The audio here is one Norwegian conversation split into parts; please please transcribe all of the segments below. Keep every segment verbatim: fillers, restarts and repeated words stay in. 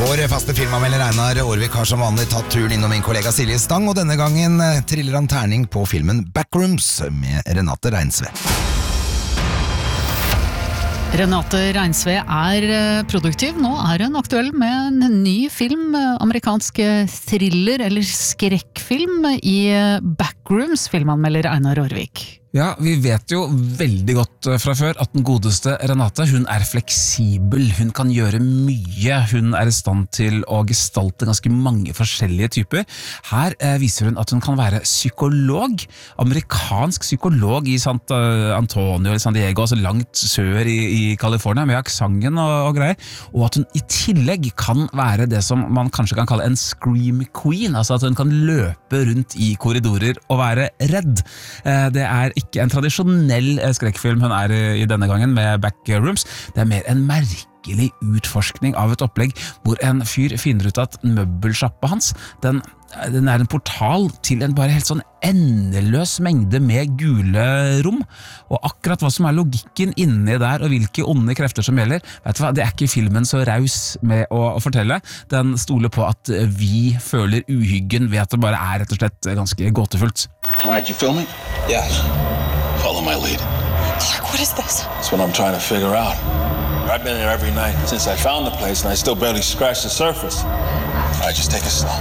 Vår faste filmanmelder Einar Aarvik har som vanlig tatt turen innom min kollega Silje Stang, og denne gangen triller han terning på filmen Backrooms med Renate Reinsve. Renate Reinsve er produktiv. Nå er hun aktuell med en ny film, amerikansk thriller eller skrekkfilm i Backrooms, filmanmelder Einar Aarvik. Ja, vi vet jo veldig godt fra før at den godeste Renate, hun er fleksibel, hun kan gjøre mye, hun er i stand til å gestalte ganske mange forskjellige typer. Her eh, viser hun at hun kan være psykolog, amerikansk psykolog i Sant Antonio eller San Diego, altså langt sør i, i California, med aksangen og, og greier, og at hun i tillegg kan være det som man kanskje kan kalle en scream queen, altså at hun kan løpe rundt i korridorer og være redd. Eh, det er ikke en tradisjonell skrekkfilm hun er i denne gangen med Backrooms. Det er mer en merkelig utforskning av et opplegg hvor en fyr finner ut at møbelsjappa hans, den, den er en portal til en bare helt sånn endeløs mengde med gule rom. Og akkurat hva som er logikken inni der og hvilke onde krefter som gjelder, vet du hva, det er ikke filmen så raus med å, å fortelle. Den stoler på at vi føler uhyggen ved at det bare er rett og slett ganske gåtefullt. Alright, you filming? Yes. Follow my lead. Clark, what is this? That's what I'm trying to figure out. I've been here every night since I found the place and I still barely scratched the surface. Alright, just take it slow.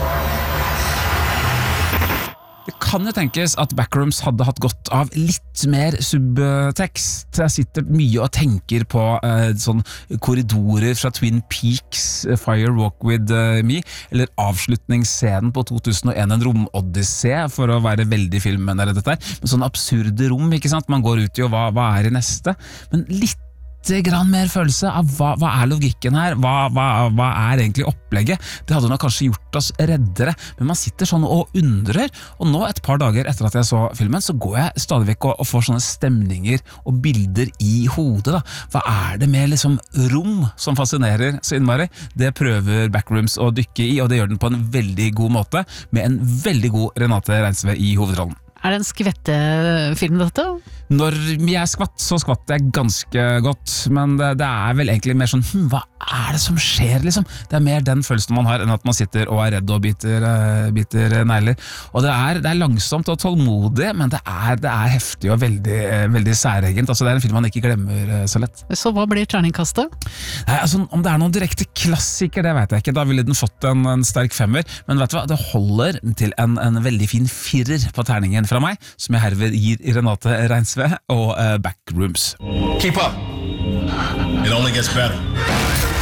Det kan jo tenkes at Backrooms hadde hatt godt av litt mer subtekst. Jeg sitter mye og tenker på eh, sånn korridorer fra Twin Peaks, Fire Walk With Me, eller avslutningsscenen på to tusen og en, en romodyssé, for å være veldig filmen eller dette her. Men sånn absurde rom, ikke sant? Man går ut i, og hva, hva er i neste? Men litt grann mer følelse av hva, hva er logikken her, hva, hva, hva er egentlig opplegget. Det hadde nok kanskje gjort oss reddere, men man sitter sånn og undrer, og nå et par dager etter at jeg så filmen, så går jeg stadig vekk og, og får sånne stemninger og bilder i hodet da. Hva er det med liksom rom som fascinerer så innmari? Det prøver Backrooms å dykke i, og det gjør den på en veldig god måte, med en veldig god Renate Reinsve i hovedrollen. Er det en skvettefilm dette? Når jeg skvatt, så skvatt jeg ganske godt, men det, det er vel egentlig mer sånn, hm, hva er det som skjer liksom? Det er mer den følelsen man har enn at man sitter og er redd og biter, uh, biter negler. Og det er, det er langsomt og tålmodig, men det er, det er heftig og veldig, veldig særegent. Altså, det er en film man ikke glemmer uh, så lett. Så hva blir terningkastet? Nei, altså, om det er noen direkte klassiker, det vet jeg ikke. Da ville den fått en, en sterk femmer, men vet du hva? Det holder til en, en veldig fin firer på terningen fra meg, som jeg herved gir Renate Reinsve og uh, Backrooms. Keep up. It only gets better.